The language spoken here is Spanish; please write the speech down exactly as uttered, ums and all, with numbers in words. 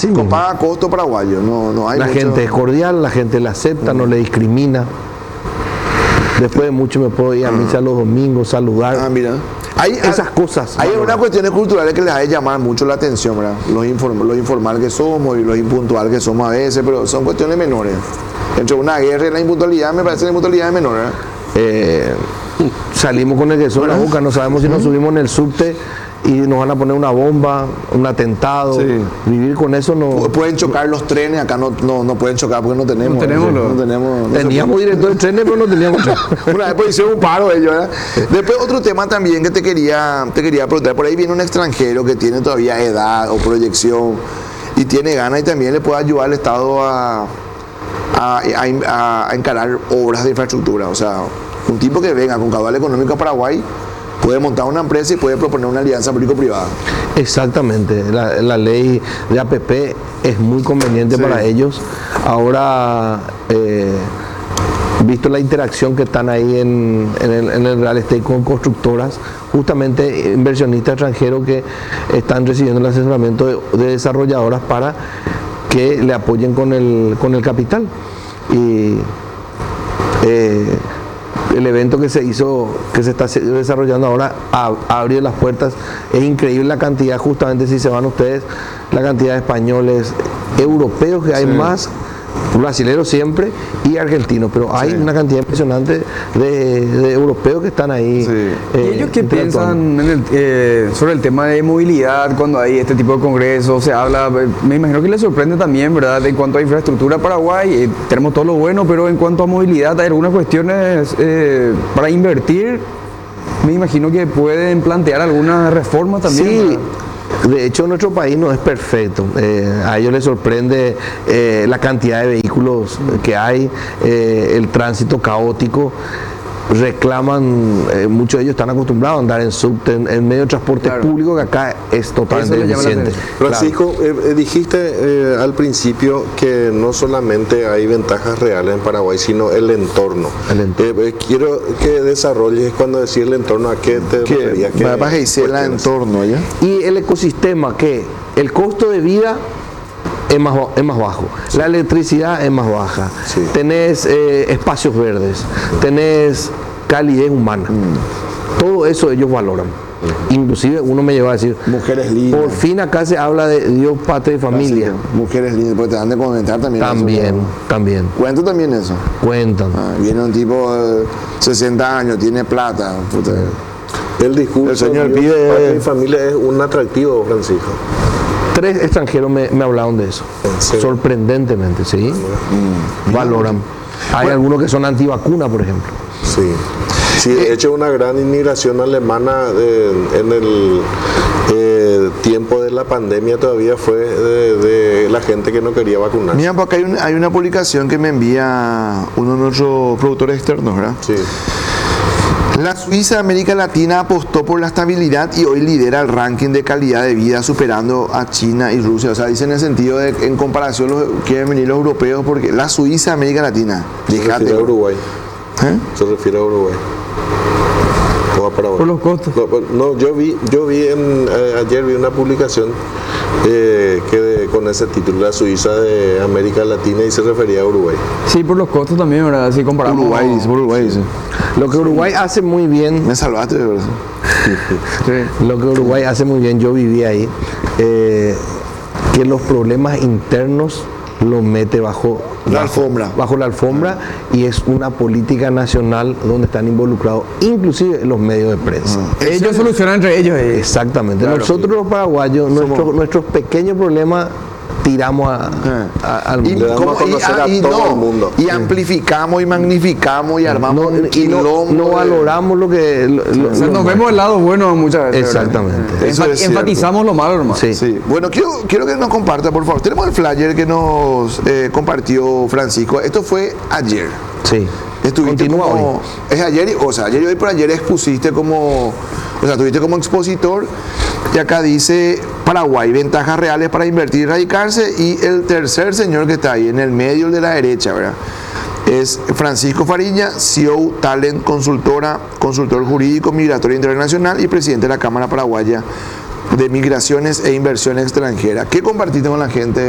Así con mismo. paga costo paraguayo. No, no hay La mucho- gente es cordial, la gente la acepta, no le discrimina. Después de mucho me puedo ir a misa los domingos, saludar. Ah, mira. Hay, Esas cosas. Hay valorar. unas cuestiones culturales que les ha de llamar mucho la atención, ¿verdad? Los inform, lo informal que somos y los impuntual que somos a veces, pero son cuestiones menores. Entre una guerra y la impuntualidad, me parece que la impuntualidad es menor, ¿verdad? Eh, salimos con el queso en la boca, no sabemos si nos subimos en el subte y nos van a poner una bomba, un atentado. Sí. Vivir con eso no. Pu- Pueden chocar los trenes, acá no, no, no pueden chocar porque no tenemos. No tenemos ¿eh? los- no tenemos no se Teníamos director de trenes, pero no teníamos. puede. Una vez pues hicieron un paro ellos, ¿verdad? Después otro tema también que te quería, te quería preguntar, por ahí viene un extranjero que tiene todavía edad o proyección y tiene ganas y también le puede ayudar al Estado a, a, a- a encarar obras de infraestructura. O sea, un tipo que venga con caudal económico a Paraguay puede montar una empresa y puede proponer una alianza público-privada. Exactamente, la, la ley de A P P es muy conveniente Sí. para ellos. Ahora, eh, visto la interacción que están ahí en, en el, en el real estate con constructoras, justamente inversionistas extranjeros que están recibiendo el asesoramiento de, de desarrolladoras para que le apoyen con el, con el capital. Y eh, el evento que se hizo, que se está se- desarrollando ahora, a- abre las puertas. Es increíble la cantidad, justamente si se van ustedes, la cantidad de españoles, europeos que hay Sí. más, brasileños siempre y argentinos, pero hay Sí. una cantidad impresionante de, de europeos que están ahí. Sí. eh, ¿Y ellos qué interactuando. piensan en el, eh, sobre el tema de movilidad cuando hay este tipo de congresos? Se habla, eh, me imagino que les sorprende también, ¿verdad? En cuanto a infraestructura Paraguay, eh, tenemos todo lo bueno, pero en cuanto a movilidad hay algunas cuestiones eh, para invertir. Me imagino que pueden plantear alguna reforma también. Sí, ¿verdad? de hecho nuestro país no es perfecto. Eh, a ellos les sorprende eh, la cantidad de vehículos que hay, eh, el tránsito caótico. Reclaman, eh, muchos de ellos están acostumbrados a andar en subte, en, en medio de transporte Claro. público, que acá es totalmente Eso le llama la deficiente. atención. Francisco, eh, eh, dijiste eh, al principio que no solamente hay ventajas reales en Paraguay, sino el entorno. El entorno. Eh, eh, quiero que desarrolles cuando decís el entorno, ¿a qué te Que referías? ¿Qué va a decir el cuestiones? entorno, ¿ya? Y el ecosistema, que el costo de vida es más, ba- es más bajo, la electricidad es más baja, Sí. tenés eh, espacios verdes, tenés calidez humana. Todo eso ellos valoran. Inclusive uno me lleva a decir, Mujeres lindas. por fin acá se habla de Dios, patria y familia. Sí, mujeres lindas, porque te dan de comentar también. También, eso, ¿no? también. Cuento también eso. Cuentan. Ah, viene un tipo de sesenta años, tiene plata. Puta. El discurso El señor Dios, pide- patria y familia es un atractivo, Francisco. Tres extranjeros me, me hablaron de eso. Sí. Sorprendentemente, ¿sí? Valoran. Hay algunos que son antivacunas, por ejemplo. Sí. Sí, de hecho una gran inmigración alemana eh, en el eh, tiempo de la pandemia todavía fue de, de la gente que no quería vacunarse. Mira, porque hay, un- hay una publicación que me envía uno de nuestros productores externos, ¿verdad? Sí. La Suiza de América Latina apostó por la estabilidad y hoy lidera el ranking de calidad de vida, superando a China y Rusia. O sea, dice en el sentido de en comparación los, quieren venir los europeos, porque la Suiza de América Latina, Se fíjate. refiere a Uruguay. ¿Eh? Se refiere a Uruguay. No a Paraguay. Por los costos. No, pues, no, yo vi, yo vi en, eh, ayer vi una publicación eh, que de- con ese título, la Suiza de América Latina, y se refería a Uruguay. Sí, por los costos también, ¿verdad? Si comparamos. Uruguay, dice, Uruguay, dice. Lo que Uruguay hace muy bien, Me salvaste, de verdad. Sí. lo que Uruguay hace muy bien, yo viví ahí, eh, que los problemas internos los mete bajo La alfombra. bajo la alfombra, y es una política nacional donde están involucrados inclusive los medios de prensa. Ellos solucionan entre ellos. eh. Exactamente. Claro. Nosotros los paraguayos, nuestros, nuestros pequeños problemas tiramos a- a- al Y, mundo. Le damos como- a conocer ah, a y todo no, el mundo. y amplificamos y magnificamos y armamos No, un y no, quilombo no de- valoramos lo que... lo- lo- O sea, lo nos vemos nuestro. el lado bueno muchas veces. ¿verdad? Exactamente. Eh, Eso enfa- es cierto. enfatizamos lo malo, hermano. Sí. Sí. Bueno, quiero, quiero que nos comparta, por favor. Tenemos el flyer que nos eh, compartió Francisco. Esto fue ayer. Sí. Estuviste Continúa como, hoy. Es ayer, y- o sea, ayer y hoy por ayer expusiste como, o sea, estuviste como expositor, y acá dice Paraguay, ventajas reales para invertir y radicarse, y el tercer señor que está ahí, en el medio, el de la derecha, ¿verdad? Es Francisco Fariña, C E O Talent Consultora, consultor jurídico, migratorio internacional y presidente de la Cámara Paraguaya de Migraciones e Inversión Extranjera. ¿Qué compartiste con la gente?